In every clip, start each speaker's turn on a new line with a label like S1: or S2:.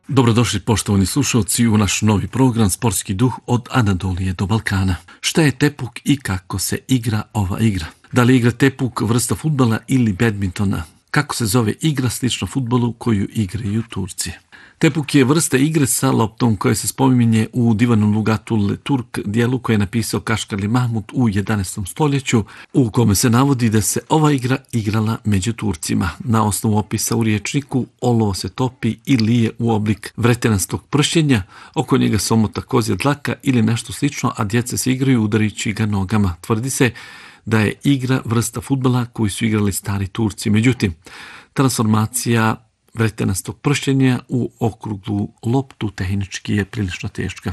S1: Dobrodošli poštovani slušalci u naš novi program Sportski duh od Anadolije do Balkana. Šta je tepuk i kako se igra ova igra? Da li igra tepuk vrsta fudbala ili badmintona? Kako se zove igra slično fudbalu koju igraju Turci? Tepuk je vrsta igre sa loptom koja se spominje u Divanu Lugatul Turk dijelu koje je napisao Kašgarli Mahmud u 11. stoljeću, u kome se navodi da se ova igra igrala među Turcima. Na osnovu opisa u riječniku, olovo se topi i lije u oblik vretenastog pršenja, oko njega se omota kozja dlaka ili nešto slično, a djeca se igraju udarići ga nogama. Tvrdi se da je igra vrsta fudbala koju su igrali stari Turci. Međutim, transformacija vretenastog pršenja u okruglu loptu tehnički je prilično teška.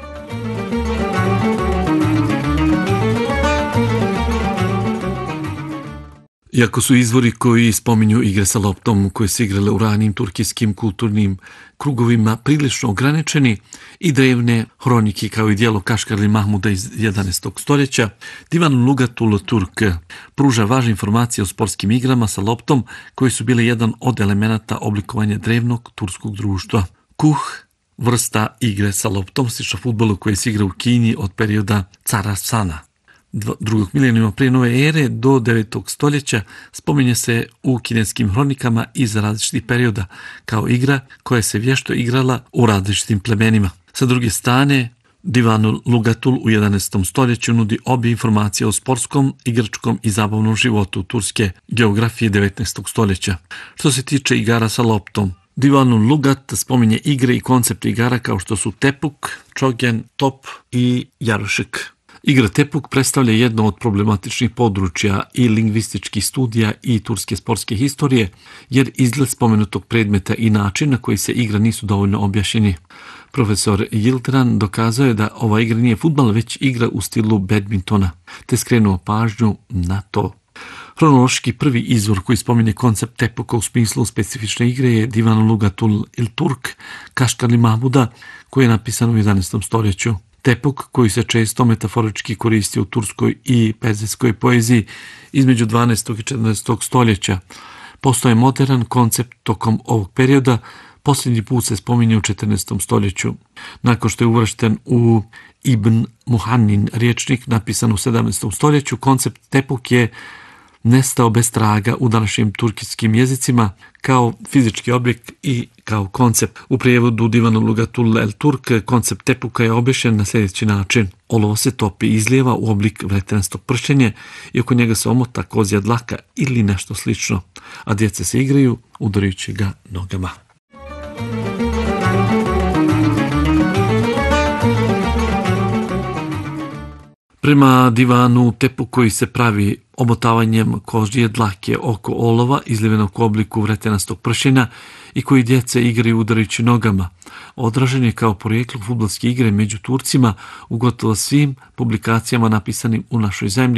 S1: Iako su izvori koji spominju igre sa loptom koje se igrale u ranim turkijskim kulturnim krugovima prilično ograničeni i drevne hronike kao i dijelo Kašgarli Mahmuda iz 11. stoljeća, Divan Lugatul Turk pruža važne informacije o sportskim igrama sa loptom koji su bile jedan od elemenata oblikovanja drevnog turskog društva. Kuh, vrsta igre sa loptom, slično fudbalu koji se igra u Kini od perioda cara Sana. Drugog milenijuma prije nove ere do 9. stoljeća spominje se u kineskim hronikama iz različitih perioda kao igra koja se vješto igrala u različitim plemenima. Sa druge strane, Divan Lugatul u 11. stoljeću nudi obje informacije o sportskom, igračkom i zabavnom životu turske geografije 19. stoljeća. Što se tiče igara sa loptom, Divan Lugat spominje igre i koncepte igara kao što su tepuk, čogen, top i jarušek. Igra tepuk predstavlja jedno od problematičnih područja i lingvističkih studija i turske sportske historije, jer izgled spomenutog predmeta i način na koji se igra nisu dovoljno objašnjeni. Profesor Yildiran dokazao je da ova igra nije fudbal, već igra u stilu badmintona, te skrenuo pažnju na to. Hronološki prvi izvor koji spominje koncept tepuka u smislu specifične igre je Divan Lugatul Turk Kašgarli Mahmuda koji je napisan u 11. stoljeću. Tepuk koji se često metaforički koristi u turskoj i perzijskoj poeziji između 12. i 14. stoljeća. Postoje modern koncept tokom ovog perioda, posljednji put se spominje u 14. stoljeću. Nakon što je uvršten u Ibn Muhannin riječnik napisan u 17. stoljeću, koncept tepuk je nestao bez traga u današnjim turkijskim jezicima kao fizički oblik i kao koncept. U prijevodu Divanu Lugatul Turk koncept tepuka je objašnjen na sljedeći način. Olovo se topi i izlijeva u oblik vretenastog pršenja i oko njega se omota kozja dlaka ili nešto slično, a djeca se igraju udarajući ga nogama. Prema divanu tepuk koji se pravi omotavanjem kozje dlake oko olova izlivenog u obliku vretenastog pršenja i koji djece igraju udarajući nogama, odražen je kao porijeklo fudbalske igre među Turcima u gotovo svim publikacijama napisanim u našoj zemlji.